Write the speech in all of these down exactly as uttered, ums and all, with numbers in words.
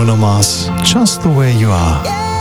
Bruno Mars, Just the Way You Are.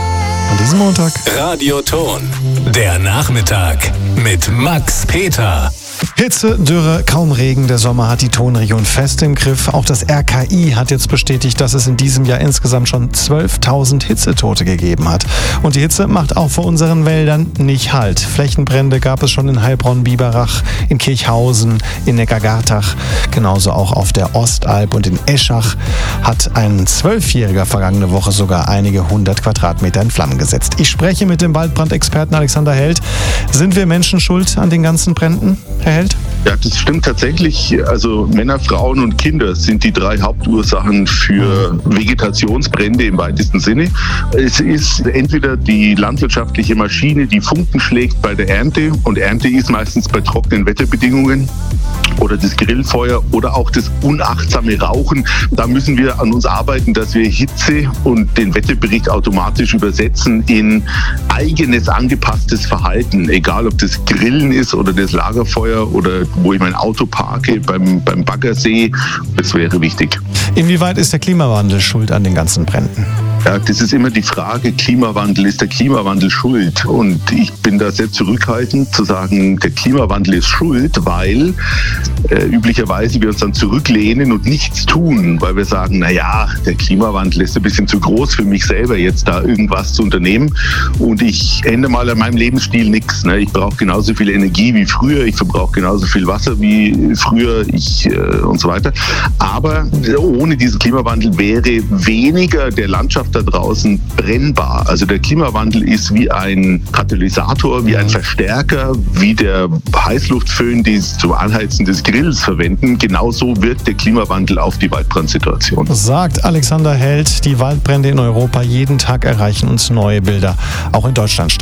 An diesem Montag. Radioton, der Nachmittag mit Max Peter. Hitze, Dürre, kaum Regen. Der Sommer hat die Tonregion fest im Griff. Auch das R K I hat jetzt bestätigt, dass es in diesem Jahr insgesamt schon zwölftausend Hitzetote gegeben hat. Und die Hitze macht auch vor unseren Wäldern nicht Halt. Flächenbrände gab es schon in Heilbronn-Biberach, in Kirchhausen, in Neckargartach. Genauso auch auf der Ostalb und in Eschach hat ein Zwölfjähriger vergangene Woche sogar einige hundert Quadratmeter in Flammen gesetzt. Ich spreche mit dem Waldbrandexperten Alexander Held. Sind wir Menschen schuld an den ganzen Bränden, Herr Held? Ja, das stimmt tatsächlich. Also Männer, Frauen und Kinder sind die drei Hauptursachen für Vegetationsbrände im weitesten Sinne. Es ist entweder die landwirtschaftliche Maschine, die Funken schlägt bei der Ernte, und Ernte ist meistens bei trockenen Wetterbedingungen, oder das Grillfeuer oder auch das unachtsame Rauchen. Da müssen wir an uns arbeiten, dass wir Hitze und den Wetterbericht automatisch übersetzen in eigenes angepasstes Verhalten. Egal, ob das Grillen ist oder das Lagerfeuer oder wo ich mein Auto parke, beim, beim Baggersee. Das wäre wichtig. Inwieweit ist der Klimawandel schuld an den ganzen Bränden? Ja, das ist immer die Frage, Klimawandel, ist der Klimawandel schuld? Und ich bin da sehr zurückhaltend zu sagen, der Klimawandel ist schuld, weil äh, üblicherweise wir uns dann zurücklehnen und nichts tun, weil wir sagen, na ja, der Klimawandel ist ein bisschen zu groß für mich selber, jetzt da irgendwas zu unternehmen. Und ich ändere mal an meinem Lebensstil nichts. Ne? Ich brauche genauso viel Energie wie früher, ich verbrauche genauso viel Wasser wie früher ich, äh, und so weiter. Aber ohne diesen Klimawandel wäre weniger der Landschaft da draußen brennbar. Also der Klimawandel ist wie ein Katalysator, wie ein Verstärker, wie der Heißluftföhn, die es zum Anheizen des Grills verwenden. Genauso wirkt der Klimawandel auf die Waldbrandsituation. Sagt Alexander Held, die Waldbrände in Europa jeden Tag erreichen uns neue Bilder, auch in Deutschland.